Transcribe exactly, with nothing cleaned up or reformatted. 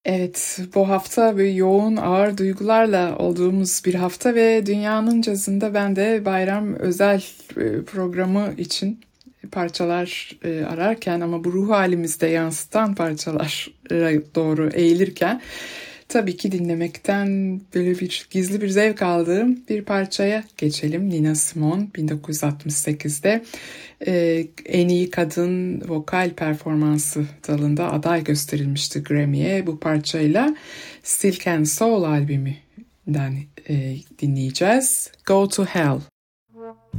Evet, bu hafta böyle yoğun, ağır duygularla olduğumuz bir hafta ve Dünyanın Cazı'nda ben de bayram özel e, programı için parçalar e, ararken ama bu ruh halimizde yansıtan parçalara doğru eğilirken tabii ki dinlemekten böyle bir gizli bir zevk aldığım bir parçaya geçelim. Nina Simone bin dokuz yüz altmış sekizde e, en iyi kadın vokal performansı dalında aday gösterilmişti Grammy'ye. Bu parçayla Silk and Soul albümünden e, dinleyeceğiz. Go to Hell.